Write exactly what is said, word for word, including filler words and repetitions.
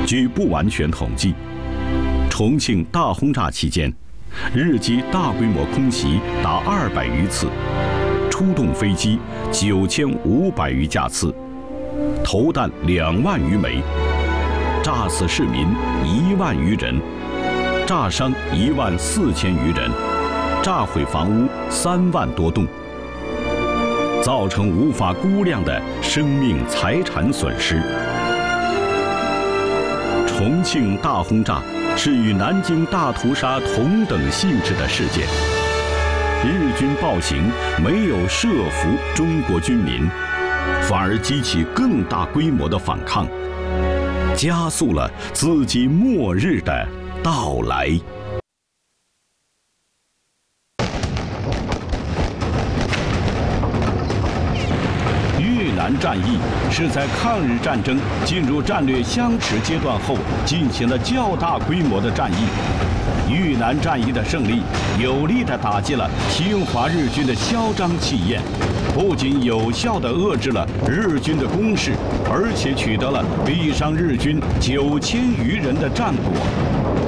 据不完全统计，重庆大轰炸期间，日机大规模空袭达二百余次，出动飞机九千五百余架次，投弹两万余枚，炸死市民一万余人，炸伤一万四千余人，炸毁房屋三万多栋，造成无法估量的生命财产损失。重庆大轰炸是与南京大屠杀同等性质的事件，日军暴行没有慑服中国军民，反而激起更大规模的反抗，加速了自己末日的到来。越南战役是在抗日战争进入战略相持阶段后进行了较大规模的战役。越南战役的胜利，有力地打击了侵华日军的嚣张气焰，不仅有效地遏制了日军的攻势，而且取得了毙伤日军九千余人的战果。